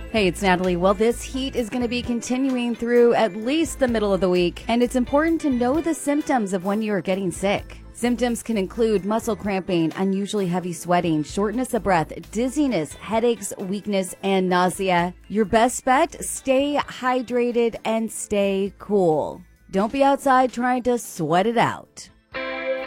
Hey, it's Natalie. Well, this heat is going to be continuing through at least the middle of the week, and it's important to know the symptoms of when you are getting sick. Symptoms can include muscle cramping, unusually heavy sweating, shortness of breath, dizziness, headaches, weakness, and nausea. Your best bet, stay hydrated and stay cool. Don't be outside trying to sweat it out.